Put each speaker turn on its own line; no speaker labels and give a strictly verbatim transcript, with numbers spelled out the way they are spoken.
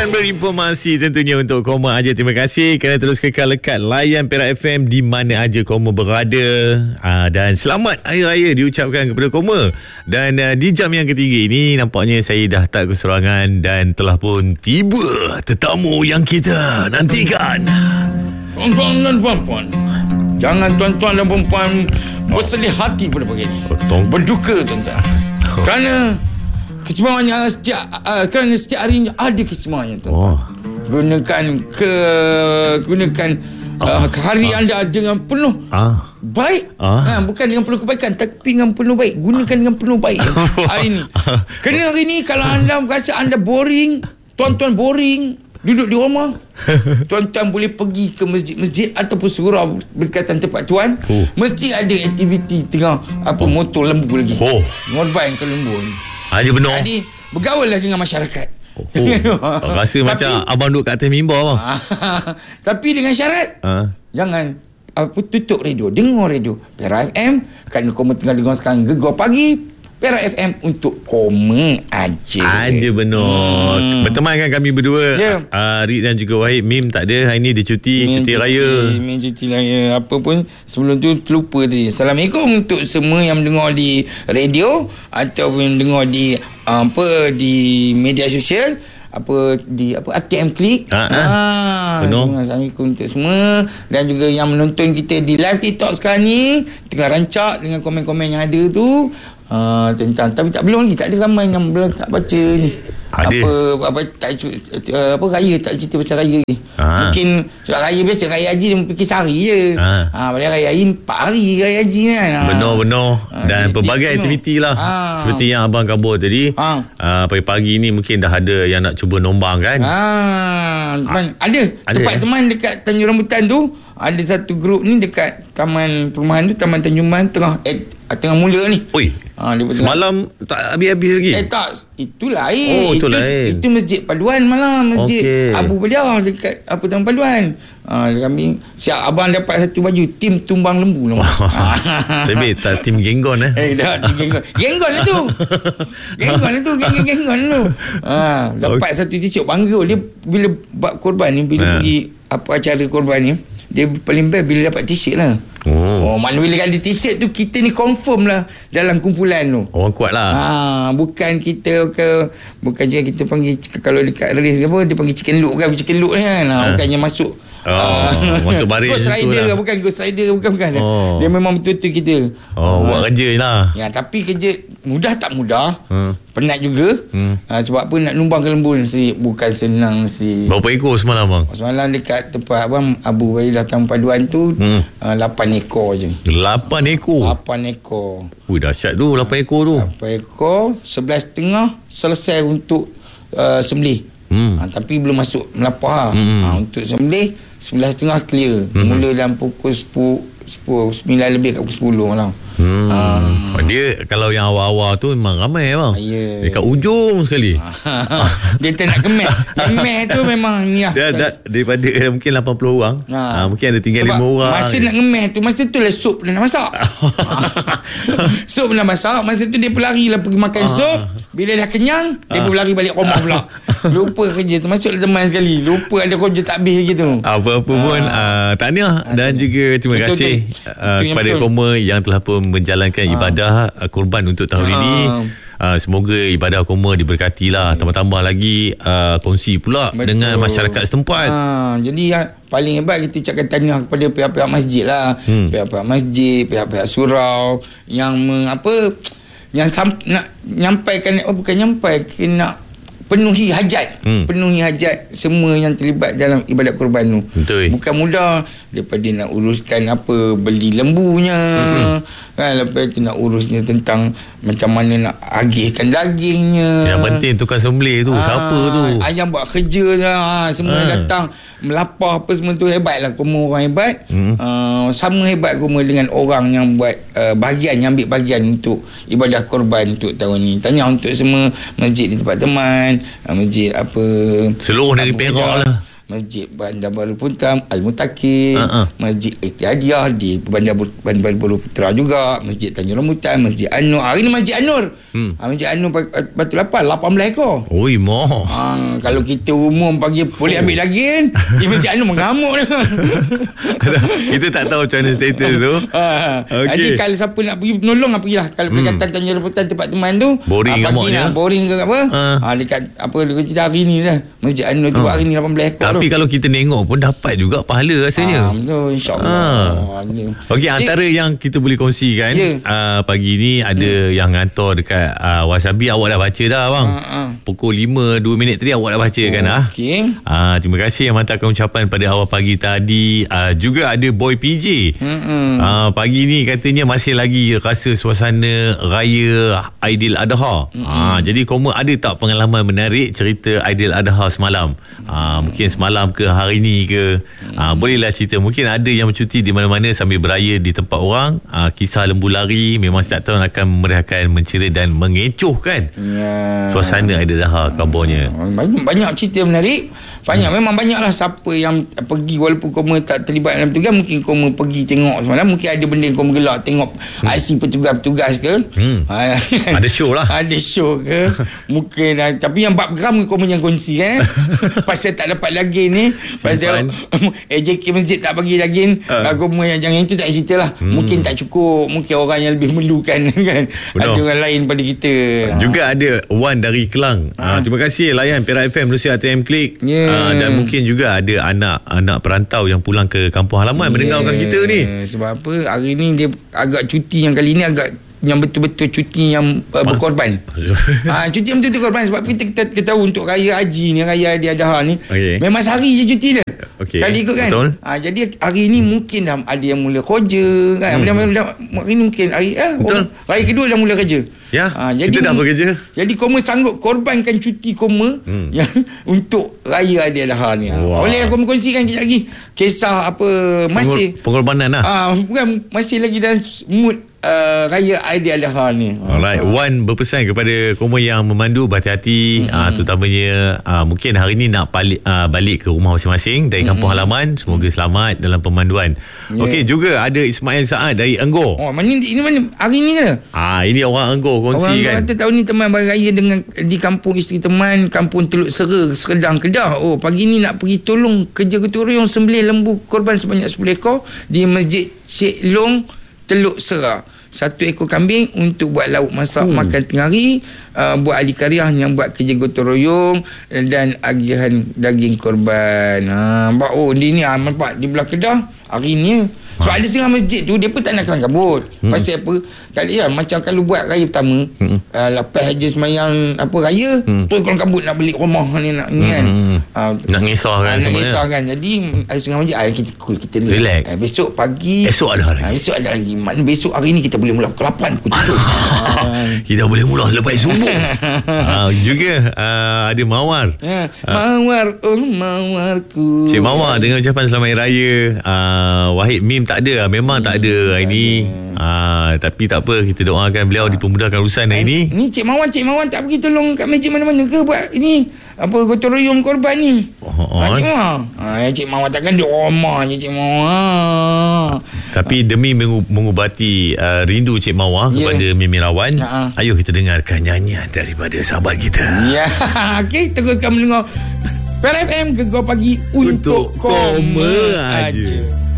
berinformasi tentunya untuk Koma aja. Terima kasih kerana terus kekal lekat layan Perak F M di mana aja Koma berada. Aa, dan selamat Hari Raya diucapkan kepada Koma. Dan aa, di jam yang ketiga ini nampaknya saya dah tak keserangan dan telah pun tiba tetamu yang kita nantikan.
Tuan-tuan dan puan-puan, jangan tuan-tuan dan puan-puan bersedih hati pada pagi ini.
Tong.
Berduka tuan-tuan. Kerana kesemuanya setiap uh, kerana setiap harinya ada kesemuanya tuan-tuan.
Oh.
Gunakan ke gunakan uh, hari anda dengan penuh
Ah.
baik.
Ah.
Ha, bukan dengan penuh kebaikan, tapi dengan penuh baik. Gunakan dengan penuh baik hari ini. Kerana hari ini kalau anda rasa anda boring, tuan-tuan boring duduk di rumah, tuan-tuan boleh pergi ke masjid-masjid ataupun surau berdekatan tempat tuan.
Oh.
Mesti ada aktiviti tengah apa motor lembu lagi.
Oh.
Ngorban ke lembu ni.
Aja benar.
Jadi bergaul lah dengan masyarakat.
Oh. Rasa
Tapi-
macam abang duduk kat atas mimbar bang.
Tapi dengan syarat
Ah.
jangan apa tutup radio, dengar radio Perak F M. Kerana Koma tengah dengar sekarang Gegar Pagi, Perak F M untuk Koma aja.
Aja benar. Hmm. Berteman kan kami berdua.
Ya.
uh, Rik dan juga Wahid. Mim tak ada hari ni, dia cuti,
Main
cuti raya.
Main cuti raya. Apa pun sebelum tu terlupa tadi. Assalamualaikum untuk semua yang mendengar di radio ataupun dengar di uh, apa di media sosial, apa di apa R T M Klik.
Ha, ha.
Ah,
Benar.
semua, Assalamualaikum untuk semua dan juga yang menonton kita di live TikTok sekarang ni tengah rancak dengan komen-komen yang ada tu. Uh, tentang tapi tak belum lagi, tak ada ramai yang belum tak baca ni.
Ada.
Apa apa tak uh, apa raya tak cerita pasal raya ni.
Ha.
Mungkin sebab raya biasa raya haji dia fikir sehari je.
Ha.
Ha, padahal raya haji empat hari raya haji kan. Ha.
Benar-benar.
Ah,
Dan
di-
pelbagai
di-
aktiviti lah.
Ah.
Seperti yang abang kabur tadi.
Ah.
Uh, pagi-pagi ni mungkin dah ada yang nak cuba nombang kan.
Ha, teman, ada,
Ada,
tempat
eh?
teman dekat Tanjung Rambutan tu, ada satu grup ni dekat taman perumahan tu, Taman Tanjung Man tengah eh, tengah mula ni.
Oi.
Ha, dia tengah,
Semalam tak habis-habis lagi.
Eh tak, itu lain.
Oh, itu lain.
Itu masjid paduan malam, masjid
Okey.
Abu Badiah dekat apa Taman Paduan. Ha, kami siap abang dapat satu baju tim tumbang lembu nama.
Sebab tak tim genggon eh.
Eh dah tim genggon. Genggon lah tu. Genggon lah tu, geng-geng genggon tu. Ha, dapat satu t-shirt bangga dia bila buat korban ni, bila
Ha.
pergi apa acara korban ni, dia paling best bila dapat t-shirt lah.
Oh.
Oh, mana bila ada t-shirt tu kita ni confirm lah dalam kumpulan tu.
Orang kuat lah.
Ha, bukan kita ke bukan je kita panggil kalau dekat race apa dia panggil chicken look kan, chicken look kan. Ha,
Ha.
bukannya masuk
Oh, masuk baris
Ghost
macam tu
Rider
lah.
bukan Ghost Rider bukan bukan.
Oh.
Dia memang betul-betul kita.
Oh, buat kerja je lah.
Ya, tapi kerja mudah tak mudah.
Hmm.
Penat juga.
Hmm.
Ha, sebab apa nak numbang ke lembu nasi bukan senang si.
Berapa ekor semalam bang?
Semalam dekat tempat abang Abu Badiah datang paduan tu
Hmm.
uh, lapan ekor je.
Lapan ekor.
lapan ekor.
Ui, dahsyat tu lapan ekor tu.
lapan ekor, sebelas setengah selesai untuk uh, sembelih.
Hmm.
Ha, tapi belum masuk melapah.
Hmm.
Ha, untuk sembelih sebelas setengah clear.
Hmm.
Mula dalam pukul sepuluh, sepuluh sembilan lebih kat pukul sepuluh malam.
Hmm.
Ha.
Dia kalau yang awal-awal tu memang ramai bang.
Ya.
Dekat ujung sekali.
Dia tak nak kemek. Kemek tu memang ni lah.
Dia ada daripada mungkin lapan puluh orang.
Ha.
Ha, mungkin ada tinggal
Sebab
lima orang.
masa nak ngemeh tu, masa tu lah sup dah nak masak. Sup dah masak, masa tu dia pun lari lah pergi makan sup. Bila dah kenyang, dia pun lari balik rumah pula. Lupa kerja, termasuk teman sekali. Lupa ada kerja tak habis lagi tu.
Apa-apa pun uh, tahniah dan juga terima
Betul,
kasih
betul.
uh,
Itu yang
kepada
betul.
Koma yang telah pun menjalankan ibadah uh, kurban untuk tahun
Ah.
ini. Uh, semoga ibadah Koma diberkati lah. Tambah-tambah lagi uh, kongsi pula
Betul.
dengan masyarakat setempat.
Ha, jadi yang paling hebat kita ucapkan tahniah kepada pihak-pihak masjid lah.
Hmm.
Pihak-pihak masjid, pihak-pihak surau yang me, apa yang sam, nak nyampaikan oh bukan nyampaikan nak penuhi hajat.
Hmm.
Penuhi hajat semua yang terlibat dalam ibadat kurban tu.
Betul.
Bukan mudah daripada nak uruskan apa beli lembunya. Hmm. Kan lepas tu nak urusnya tentang macam mana nak agihkan dagingnya.
Yang penting tukang sembelih tu,
Ah,
siapa tu?
Ayam buat kerja lah. Semua
Ah.
datang melapah apa semua tu. Hebat lah Koma orang hebat.
Hmm.
Uh, sama hebat Koma dengan orang yang buat uh, bahagian, yang ambil bahagian untuk ibadah korban untuk tahun ni. Tanya untuk semua masjid di tempat teman, uh, masjid apa
Seluruh negeri
Abu
Perak
Badiah.
lah.
Masjid Bandar Baru Putra Al-Mutakin,
uh-uh.
Masjid Ihtiyadiah di Bandar, Bandar Baru Putra juga, Masjid Tanjung Rambutan, Masjid An-Nur. Hari ni Masjid An-Nur. Hmm. Ha, Masjid An-Nur Batu Lapan lapan belas ekor.
Oi, moh.
Ha, kalau kita umum pagi boleh ambil lagi di Masjid An-Nur mengamuk dia.
Kita tak tahu macam mana status tu.
Ha, okay. Jadi kalau siapa nak pergi nolong lah pergilah. Kalau Perikatan hmm. Tanjung Rambutan tempat teman tu
boring
ha, pagi lah, boring ke apa. Ha. Ha, dekat apa dekat cerita hari ni lah. Masjid An-Nur tu ha. hari ni lapan belas ekor.
Tapi tu, kalau kita nengok pun dapat juga pahala rasanya.
Ah, betul, insyaAllah.
Ah. Okey, antara eh, yang kita boleh kongsikan yeah. uh, pagi ni ada hmm. yang hantar dekat uh, Wasabi, awak dah baca dah bang. Ah, ah. Pukul lima dua minit tadi awak dah baca oh, kan ah.
Okey.
Ah, terima kasih yang hantarkan ucapan pada awal pagi tadi. Uh, juga ada Boy P J. Hmm. Uh, pagi ni katanya masih lagi rasa suasana raya Aidiladha. Hmm. Uh, jadi Koma ada tak pengalaman menarik cerita Aidiladha semalam? Uh, mungkin semalam ke hari ni ke hmm. uh, bolehlah cerita. Mungkin ada yang bercuti di mana-mana sambil beraya di tempat orang. uh, kisah lembu lari memang setiap tahun akan memeriahkan, menceria dan mengecohkan ya. Suasana Aidiladha kabarnya.
Banyak, banyak cerita menarik. Banyak hmm. memang banyaklah siapa yang pergi walaupun Koma tak terlibat dalam tugas. Mungkin Koma pergi tengok semalam, mungkin ada benda yang Koma gelak tengok hmm. aksi petugas-petugas ke hmm.
ada show lah,
ada show ke mungkin. Tapi yang bab geram Koma yang kongsi eh pasal tak dapat lagi ni, pasal A J K masjid tak bagi lagi uh. agama yang jangan itu tak cerita lah. hmm. Mungkin tak cukup, mungkin orang yang lebih memerlukan kan. Benar. Ada orang lain pada kita.
Juga ha. ada Wan dari Kelang. ha. Ha, terima kasih layan Perak F M Rusia A T M Klik. yeah. ha, Dan mungkin juga ada anak-anak perantau yang pulang ke kampung halaman yeah. mendengarkan kita ni.
Sebab apa hari ni dia agak cuti, yang kali ni agak yang betul-betul cuti yang uh, berkorban. ha, cuti yang betul-betul korban. Sebab kita, kita, kita tahu untuk raya haji ni, raya Aidiladha ni okay. memang sehari je cuti dia. Okay. Kali ikut kan. Ha, jadi hari ni mungkin dah ada yang mula kerja kan. Hmm. Dah, hari ni mungkin hari eh, oh, raya kedua dah mula kerja.
Ya. Ha, jadi kita dah bekerja.
Jadi Koma sanggup korbankan cuti Koma hmm. yang untuk raya Aidiladha ni. Wow. Boleh Koma kongsikan kejap lagi kisah apa masih
pengorbanan lah.
Ah, ha, bukan masih lagi dalam mood Uh, raya Aidiladha ni.
Alright, Wan berpesan kepada Koma yang memandu berhati-hati, mm-hmm. uh, terutamanya uh, mungkin hari ni nak balik, uh, balik ke rumah masing-masing dari kampung mm-hmm. halaman. Semoga selamat dalam pemanduan. Yeah. Okey, juga ada Ismail Saad dari Enggor.
Oh, mana ini mana hari ni ke?
Ah, ini orang Enggor kongsi orang kan. Orang
tahun ni teman beraya dengan di kampung isteri teman, kampung Teluk Sera, Seredang, Kedah. Oh, pagi ni nak pergi tolong kerja gotong royong sembelih lembu korban sebanyak sepuluh ekor di Masjid Cik Long, Teluk Sera. Satu ekor kambing untuk buat lauk masak hmm. makan tengah hari, uh, buat ahli karyah yang buat kerja gotong royong dan agihan daging korban. Ha, oh di ni nampak di belah Kedah hari ni. Sebab ada setengah masjid tu dia pun tak nak kelang kabut. Hmm. Pasal apa? Kali ya macam kalau buat raya pertama, hmm. uh, lepas je semayang apa raya, hmm. tu kelang kabut nak balik rumah ni nak ni kan.
Hmm. Uh, nak ngisah kan
uh, nak ngisah kan. Jadi ada setengah masjid uh, kita cool, kita relax. Uh, besok pagi
esok ada lagi.
Uh, esok ada lagi. Maknanya besok hari ni kita boleh mula pukul lapan, pukul tujuh.
Kita boleh mula selepas subuh. uh, juga uh, ada Mawar.
Uh, Mawar oh Mawarku.
Cik Mawar dengan ucapan selamat hari raya. Uh, Wahid Mim tak ada, memang hmm, tak ada hari ni. Ah, tapi tak apa, kita doakan beliau ha. dipermudahkan urusan hari ni.
Ni Cik Mawan, Cik Mawan tak pergi tolong kat masjid mana-mana ke buat ini apa gotong royong korban ni? Oh, ha, Cik Mawan. Ha, Cik Mawan takkan duduk rumah je Cik Mawan.
Tapi demi mengubati uh, rindu Cik Mawan yeah. kepada Mimi Rawan, ha. ayo kita dengarkan nyanyian daripada sahabat kita.
Ya, yeah. Okey, teruskan mendengar Perak F M Gegar Pagi untuk, untuk Koma aja.